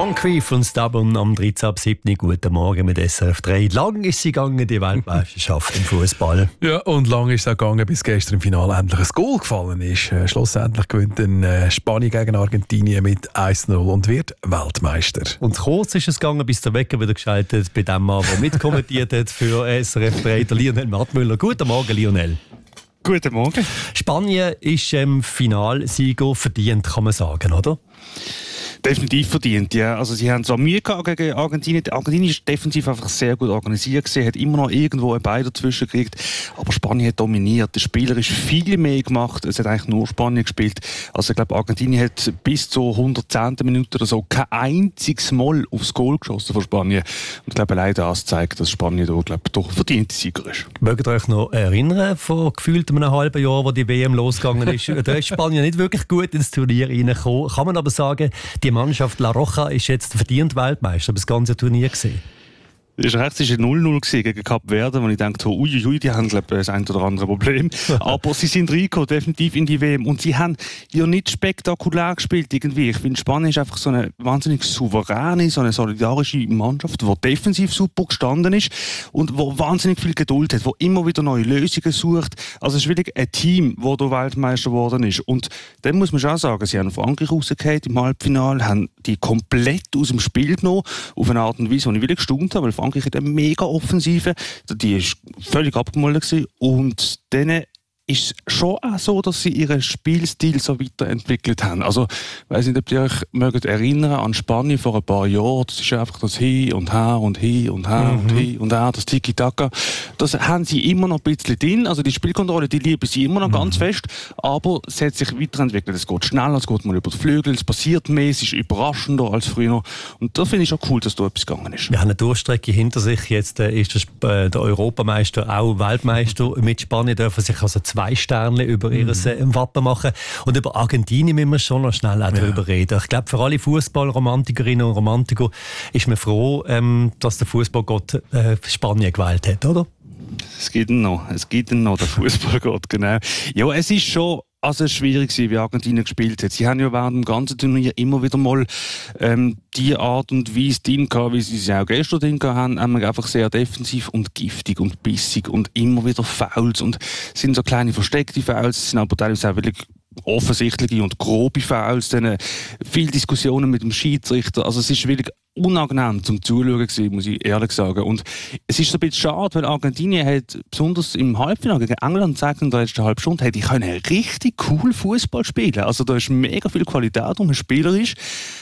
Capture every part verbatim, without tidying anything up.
Moncrief und Stubborn am dreizehn ab sieben. Guten Morgen mit S R F drei. Lang ist sie gegangen, die Weltmeisterschaft im Fußball. Ja, und lang ist es auch gegangen, bis gestern im Finale endlich ein Goal gefallen ist. Äh, schlussendlich gewinnt dann äh, Spanien gegen Argentinien mit eins null und wird Weltmeister. Und kurz ist es gegangen, bis der Wecker wieder geschaltet bei dem Mann, der mitkommentiert hat für S R F drei, der Lionel Mattmüller. Guten Morgen, Lionel. Guten Morgen. Spanien ist im Finalsieger verdient, kann man sagen, oder? Definitiv verdient, ja. Also sie haben zwar Mühe gehabt gegen Argentinien. Argentinien ist defensiv einfach sehr gut organisiert gewesen, hat immer noch irgendwo ein Bein dazwischen gekriegt. Aber Spanien hat dominiert. Der Spieler ist viel mehr gemacht. Es hat eigentlich nur Spanien gespielt. Also ich glaube, Argentinien hat bis zur hundertzehnten Minute oder so kein einziges Mal aufs Goal geschossen von Spanien. Und ich glaube, allein das zeigt, dass Spanien da, glaube ich, doch verdient Sieger ist. Mögt ihr euch noch erinnern, vor gefühlt einem halben Jahr, wo die W M losgegangen ist? Da ist Spanien nicht wirklich gut ins Turnier reingekommen. Kann man aber sagen, die Mannschaft La Roja ist jetzt verdient Weltmeister über das ganze Turnier gesehen. Es war recht null null gegen Kap Verde, wo ich dachte, uiuiui, die haben glaub, das ein oder andere Problem. Aber sie sind reingekommen, definitiv in die W M. Und sie haben ja nicht spektakulär gespielt irgendwie. Ich finde, Spanien ist einfach so eine wahnsinnig souveräne, so eine solidarische Mannschaft, die defensiv super gestanden ist und die wahnsinnig viel Geduld hat, die immer wieder neue Lösungen sucht. Also es ist wirklich ein Team, das da Weltmeister geworden ist. Und dann muss man schon sagen, sie haben Frankreich rausgefallen im Halbfinale, haben die komplett aus dem Spiel genommen, auf eine Art und Weise, die ich wirklich gestaunt habe, weil Frankreich hat eine mega Offensive, die war völlig abgemolden und dann ist es schon auch so, dass sie ihren Spielstil so weiterentwickelt haben. Also, ich weiss nicht, ob ihr euch mögt erinnern an Spanien vor ein paar Jahren. Das ist einfach das Hin und Her und Hin und Her mhm. und Hin und Her, das Tiki-Taka. Das haben sie immer noch ein bisschen drin. Also die Spielkontrolle, die lieben sie immer noch mhm. ganz fest. Aber es hat sich weiterentwickelt. Es geht schneller, es geht mal über die Flügel, es passiert mehr, es ist überraschender als früher. Und da finde ich auch cool, dass da etwas gegangen ist. Wir haben eine Durchstrecke hinter sich. Jetzt äh, ist der, äh, der Europameister auch Weltmeister. Mit Spanien dürfen sich also zwei Sterne über mhm. ihr äh, Wappen machen. Und über Argentinien müssen wir schon noch schnell auch darüber ja. reden. Ich glaube, für alle Fußballromantikerinnen und Romantiker ist man froh, ähm, dass der Fußballgott äh, Spanien gewählt hat, oder? Es gibt ihn noch. Es gibt ihn noch, der Fußballgott, genau. Ja, es ist schon also schwierig gewesen, wie Argentinien gespielt hat. Sie haben ja während dem ganzen Turnier immer wieder mal ähm, die Art und Weise drin gehabt, wie sie es auch gestern drin haben, haben wir einfach sehr defensiv und giftig und bissig und immer wieder Fouls und es sind so kleine versteckte Fouls, sind aber teilweise auch wirklich offensichtliche und grobe Fouls, dann viele Diskussionen mit dem Schiedsrichter, also es ist wirklich unangenehm zum Zuschauen gewesen, muss ich ehrlich sagen. Und es ist so ein bisschen schade, weil Argentinien hat besonders im Halbfinale gegen England gesagt, in der letzten halben Stunde, hey, die können richtig cool Fußball spielen. Also da ist mega viel Qualität und spielerisch.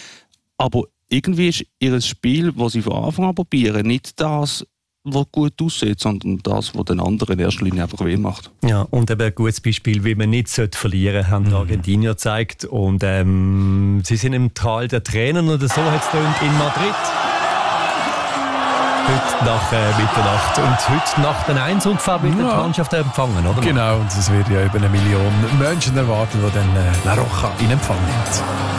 Aber irgendwie ist ihr Spiel, das sie von Anfang an probieren, nicht das, was gut aussieht, sondern das, was den anderen in erster Linie einfach weh macht. Ja, und eben ein gutes Beispiel, wie man nicht verlieren sollte, haben die Argentinier gezeigt. Und ähm, sie sind im Tal der Tränen oder so hat es in Madrid. Heute nach äh, Mitternacht. Und heute nach den Einzug wird ja. die Mannschaft empfangen, oder? Genau, und es wird ja über eine Million Menschen erwarten, die dann äh, La Roja in Empfang nimmt.